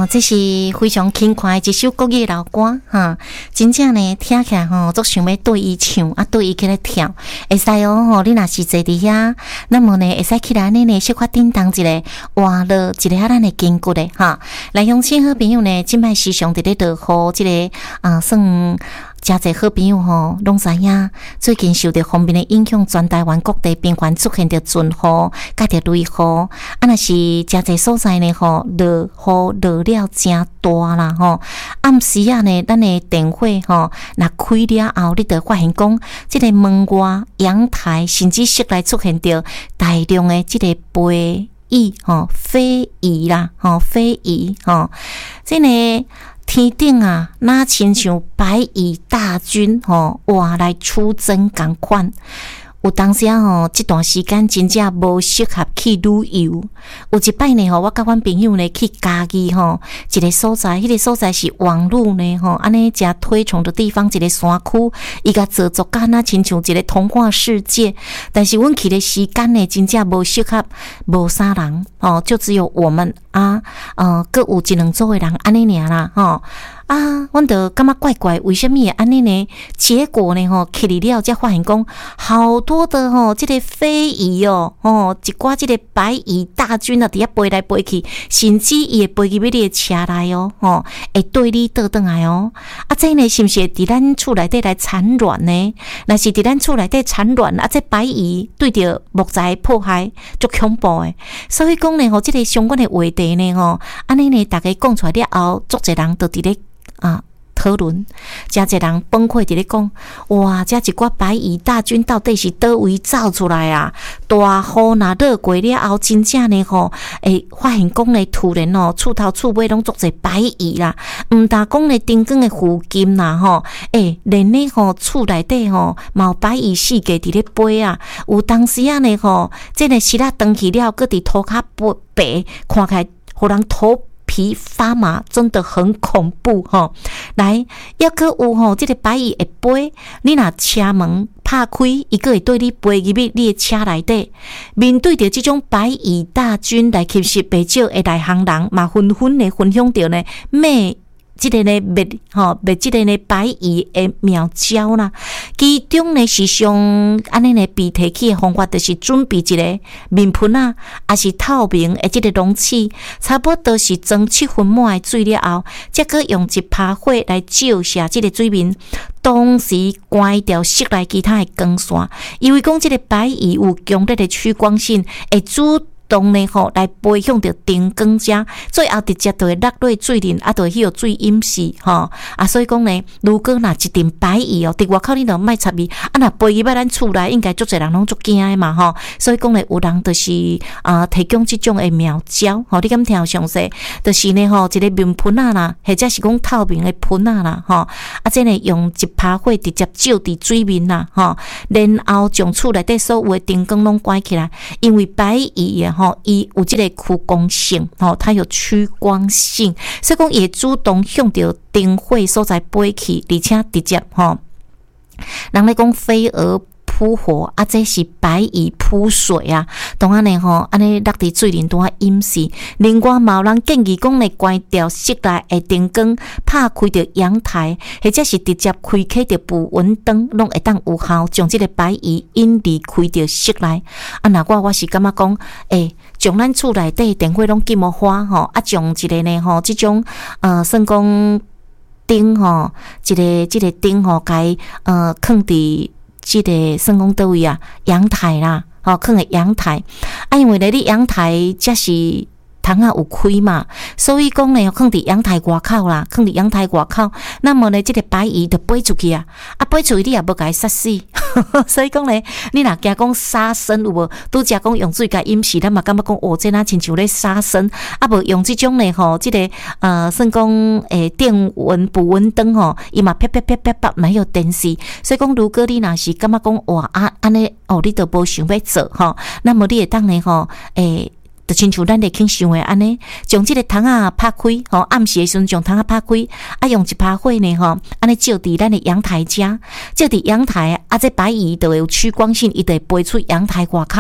这是非常轻快的一首国语老歌哈，真正呢听起来足想要对伊唱啊，对伊起来跳，会使哦你若是坐伫遐，那么呢会使起来安尼呢小可叮当一个活络一个咱的筋骨的哈。来乡亲好朋友呢，即摆时常伫咧落雨，即个算。真侪好朋友拢知影，最近受到方面的影响，全台湾各地频繁出现着阵雨、甲着雷雨。若是真侪所在呢落雨落了真大啦暗时呢，咱的电火若开了后，你就发现讲，即个门外、阳台甚至室内出现着大量的即个飞蚁飞蚁啦飞蚁即个。天顶啊，那亲像白蚁大军哇来出征共款。有当时这段时间真正无适合去旅游。有一摆呢我甲阮朋友呢去嘉义一个所在，迄个所在是网路呢安尼真推崇的地方，一个山区，伊甲做作干那亲像一个童话世界。但是阮去的时间呢，真正无适合，无啥人就只有我们各有一两组的人安尼尔啦阮就感觉怪怪，为什么会安尼呢？结果呢去了才发现讲，好多的这个飞蚁一寡这个白蚁大军伫遐飞来飞去，甚至伊会飞入你的车内会对你倒转来这呢是不是伫咱厝内底来产卵呢？若是伫咱厝内底产卵这白蚁对着木材破坏，足恐怖的。所以讲呢这个相关的话题呢安尼呢大家讲出来了后，足侪人都伫咧讨论，真侪人崩溃伫咧讲，哇！这一寡白蚁大军到底是倒位走出来啊？大雨若落过了后，真正呢会发现讲呢，突然厝头厝尾拢足侪白蚁啦，毋但讲呢顶光的附近啦连呢厝内底嘛有白蚁四界伫咧飞啊，有当时呢这个湿啊长去了，搁伫涂骹白，看起来互人头皮发麻，真的很恐怖来，抑阁有这个白蚁会飞，你若车门拍开，伊阁会对你飞入你的车内底。面对着这种白蚁大军来吸食，不少的内行人嘛纷纷的分享着呢这个呢灭这个呢白蚁的妙招啦，其中呢是上安尼呢被提起的方法，就是准备一个面盆也是透明的这个容器，差不多是装7分满的水了后，再个用一把火来照射这个水面，同时关掉室内其他的光线，因为讲这个白蚁有强烈的趋光性，会主动呢来飞向着灯光遮，最后直接就会落落水面，就会迄个水淹死所以讲呢，如果若一阵白蚁伫外口，你就莫插伊若飞入咱厝内，应该足侪人拢足惊的嘛所以讲呢，有人就是提供这种的妙招你敢听详细？就是呢一个面盆啦，或者是讲透明的盆啦这呢用一把火直接照伫水面啦然后将厝内底所有的灯光拢关起来，因为白蚁伊有这个趋光性它有趋光性，所以讲也主动向着灯火所在飞去，而且直接人咧讲飞蛾扑火这是白蚁扑水啊，当然呢安尼落伫水面拄啊淹死。另外嘛有人建议讲咧关掉室内的灯光，拍开着阳台，或者是直接开启着捕蚊灯，拢会当有效将这个白蚁引离开着室内若我是感觉讲将咱厝内底电火拢禁花将一个呢这种算讲灯这个灯该放伫这个算讲倒位阳台啦放伫阳台因为咧你阳台才是窗有开嘛，所以讲呢放伫阳台外口啦，放伫阳台外口，那么呢这个白蚁就飞出去飞出去你也无甲伊杀死所以讲呢，你若惊讲杀生有无？拄则讲用水甲淹死，咱嘛感觉讲这哪亲像咧杀生，无用这种呢这个算讲电蚊捕蚊灯伊嘛啪啪啪啪啪没有电视，所以讲如果你若是感觉讲哇安尼你都无想要做那么你会当呢就亲像咱咧去想的安尼，将这个窗拍开暗时的时阵将窗拍开用一把火呢安尼照伫咱的阳台遮，照伫阳台这白蚁就会有趋光性，伊就会飞出阳台外口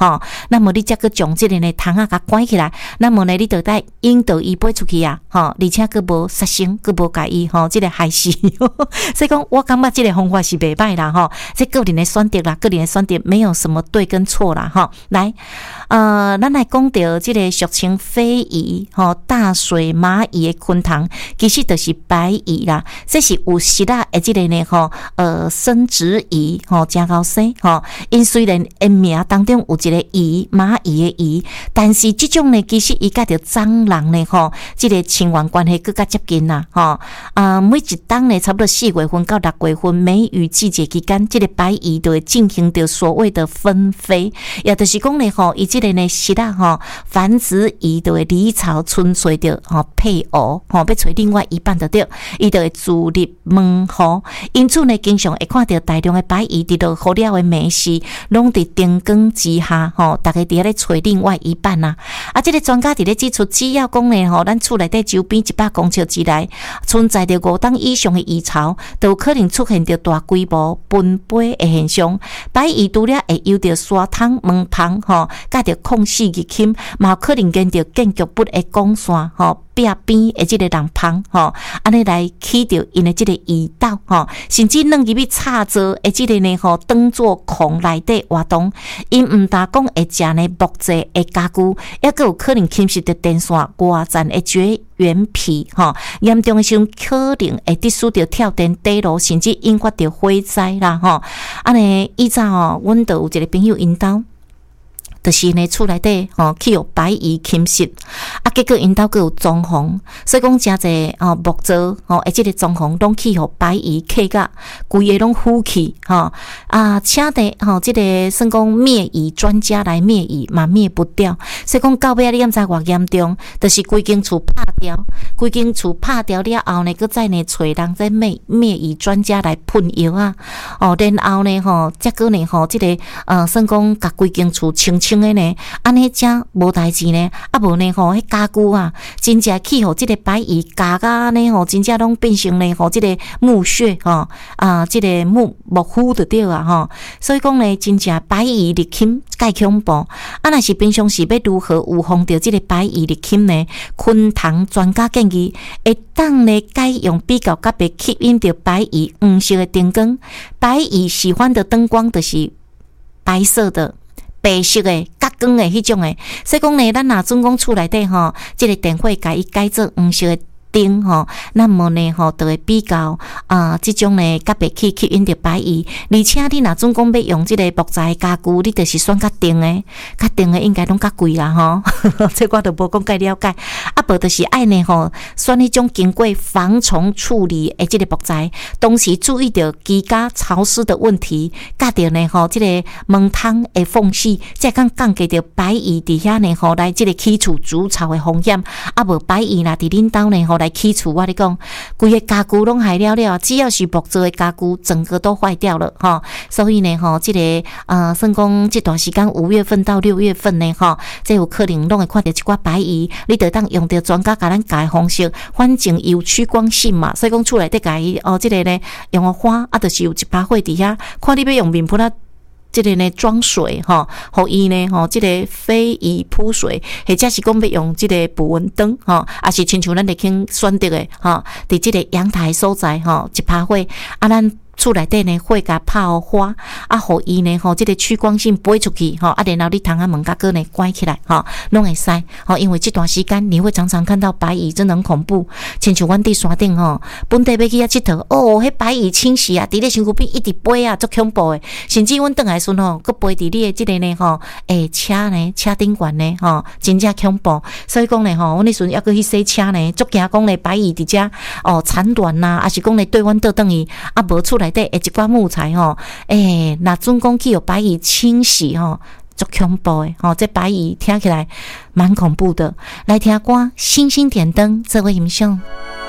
吼，那么你才去将这个呢窗啊甲关起来，那么呢你就带引导伊飞出去啊，吼，而且佫无杀生，佫无甲伊吼，这个害死。所以讲，我感觉这个方法是袂歹啦，吼，这个人的选择啦，个人的选择没有什么对跟错啦，吼。来，咱来讲到这个俗称飞蚁，吼，大水蚂蚁的昆虫，其实就是白蚁啦，这是有实啊的这个呢，吼，生殖蚁，吼，真高生，吼，因虽然名当中有一个蚁，蚂蚁的蚁，但是这种呢，其实伊甲着蟑螂呢，吼，这个亲缘关系更加接近啦，吼，每一冬呢，差不多4月份到6月份梅雨季节期间，这个白蚁就会进行着所谓的分飞，也就是讲呢，吼，伊这个呢是啦，吼，繁殖蚁就会离巢春睡着，吼，配偶，吼，要找另外一半就对，伊就会自入门户，因此呢，经常会看到大量的白蚁伫落好了的美食，拢伫灯光之下，吼，大家伫遐咧找另外一半啊。这个专家伫咧指出，只要讲呢，吼，咱厝内底周边100公尺之内存在着5档以上的蚁巢，都有可能出现着大规模分飞的现象。白蚁除了会由着沙桶、门窗，吼，甲着空隙入侵，嘛有可能跟着建筑物的光线，吼，壁边的这个人旁，吼，安尼来起着因的这个蚁岛，吼，甚至弄入去插座的这个呢，吼，当作孔内底活动，因唔但讲会食呢木质的家具，也佫有可能侵蚀着电线外层的绝缘皮，吼，严重的时候可能会得使着跳电地炉，甚至引发着火灾啦，吼，安尼以前哦，阮就有一个朋友因兜。就是呢，厝内底吼去有白蚁侵蚀，结果因兜佫有装潢，所以讲真济木造即个装潢拢去互白蚁克甲规个拢浮起请的即个算讲灭蚁专家来灭蚁嘛灭不掉，所以讲到尾你敢知偌严重？就是规间厝拍掉，规间厝拍掉了后呢，佫再呢找人再灭蚁专家来喷药啊，然后呢则佫呢即个算讲甲规间厝清的呢，安尼正无代志呢，无呢迄家具啊，真正去互即个白蚁夹甲呢真正拢变成呢即个木屑即个木枯就对啊所以讲呢，真正白蚁入侵介恐怖。若是平常时要如何预防着即个白蚁入侵呢？昆虫专家建议会当呢改用比较较袂吸引着白蚁黄色的灯光，白蚁喜欢的灯光就是白色的。白色的、较光的迄种的，所以讲呢，咱若准讲厝内底即个电火甲伊改做黄色的灯那么呢就会比较即种呢较袂去吸引着白蚁，而且你若准讲要用即个木材家具，你就是选较定的，较定的应该拢较贵啦这我就无讲介了解，无就是爱呢选迄种经过防虫处理的即个木材，同时注意着居家潮湿的问题，甲着呢即个门窗的缝隙，才敢降低着白蚁伫遐呢来即个起厝筑巢的风险，无白蚁若伫恁兜呢来起厝，我跟你讲，规个家具拢坏了了，只要是木做的家具，整个都坏掉了所以呢这个算讲这段时间5月份到6月份呢这有可能拢会看到一寡白蚁，你得当用到专家甲咱教的方式，反正有趋光性嘛，所以讲厝内底甲伊这个呢用花就是有一把火伫遐，看你要用面盆这个呢装水互伊呢这个飞蚁扑水，或者是讲要用这个捕蚊灯也是亲像咱咧去选择的伫这个阳台所在一把火咱厝内底呢火甲泡花互伊呢这个趋光性飞出去然后你窗仔门甲呢关起来拢会使因为这段时间你会常常看到白蚁，真的很恐怖。亲像阮伫山顶本地要去遐佚佗迄白蚁侵袭啊，伫咧身躯边一直飞啊，足恐怖的。甚至阮转来时佫飞伫你的这个呢车顶悬呢真正恐怖。所以讲呢阮迄时要去洗车呢，足惊讲呢白蚁伫遮产卵呐，还是讲呢对阮倒转去无厝内底一寡木材若准讲去有白蚁侵袭足恐怖的这白蚁听起来蛮恐怖的。来听歌，星星点灯，这位欣赏。